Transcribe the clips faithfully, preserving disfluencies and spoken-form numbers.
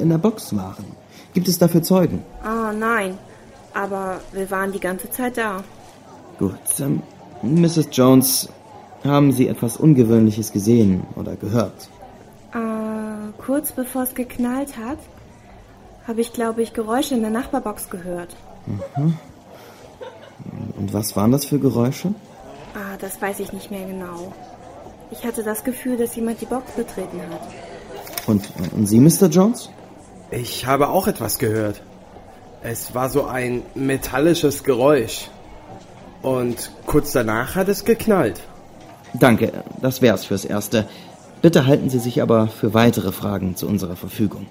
in der Box waren. Gibt es dafür Zeugen? Ah, nein. Aber wir waren die ganze Zeit da. Gut, ähm, Misses Jones, haben Sie etwas Ungewöhnliches gesehen oder gehört? Äh, kurz bevor es geknallt hat, habe ich, glaube ich, Geräusche in der Nachbarbox gehört. Mhm. Und was waren das für Geräusche? Ah, das weiß ich nicht mehr genau. Ich hatte das Gefühl, dass jemand die Box betreten hat. Und, und Sie, Mister Jones? Ich habe auch etwas gehört. Es war so ein metallisches Geräusch. Und kurz danach hat es geknallt. Danke, das wär's fürs Erste. Bitte halten Sie sich aber für weitere Fragen zu unserer Verfügung.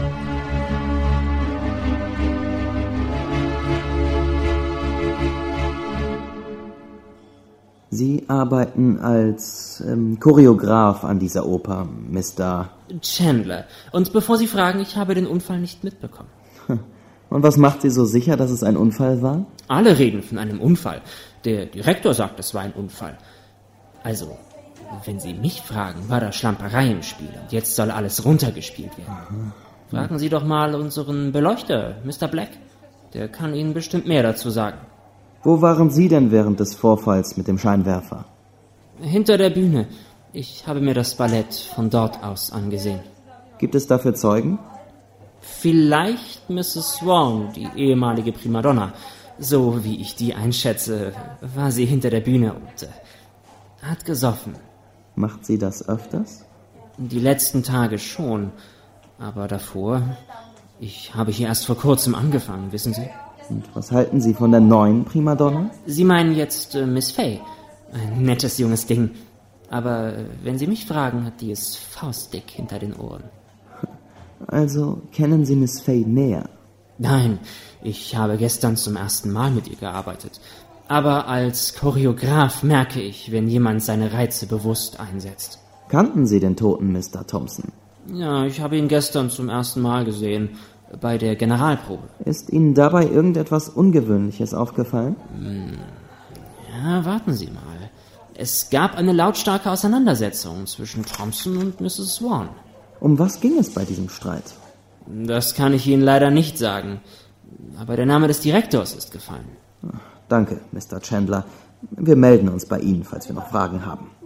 Sie arbeiten als ähm, Choreograf an dieser Oper, Mister Chandler. Und bevor Sie fragen, ich habe den Unfall nicht mitbekommen. Und was macht Sie so sicher, dass es ein Unfall war? Alle reden von einem Unfall. Der Direktor sagt, es war ein Unfall. Also, wenn Sie mich fragen, war da Schlamperei im Spiel und jetzt soll alles runtergespielt werden. Aha. Fragen Sie doch mal unseren Beleuchter, Mister Black. Der kann Ihnen bestimmt mehr dazu sagen. Wo waren Sie denn während des Vorfalls mit dem Scheinwerfer? Hinter der Bühne. Ich habe mir das Ballett von dort aus angesehen. Gibt es dafür Zeugen? Vielleicht Misses Swan, die ehemalige Primadonna. So wie ich die einschätze, war sie hinter der Bühne und äh, hat gesoffen. Macht sie das öfters? Die letzten Tage schon. Aber davor, ich habe hier erst vor kurzem angefangen, wissen Sie? Und was halten Sie von der neuen Primadonna? Sie meinen jetzt äh, Miss Fay. Ein nettes junges Ding. Aber äh, wenn Sie mich fragen, hat die es faustdick hinter den Ohren. Also kennen Sie Miss Fay näher? Nein, ich habe gestern zum ersten Mal mit ihr gearbeitet. Aber als Choreograf merke ich, wenn jemand seine Reize bewusst einsetzt. Kannten Sie den toten Mister Thompson? Ja, ich habe ihn gestern zum ersten Mal gesehen, bei der Generalprobe. Ist Ihnen dabei irgendetwas Ungewöhnliches aufgefallen? Hm. Ja, warten Sie mal. Es gab eine lautstarke Auseinandersetzung zwischen Thompson und Misses Swan. Um was ging es bei diesem Streit? Das kann ich Ihnen leider nicht sagen. Aber der Name des Direktors ist gefallen. Danke, Mister Chandler. Wir melden uns bei Ihnen, falls wir noch Fragen haben.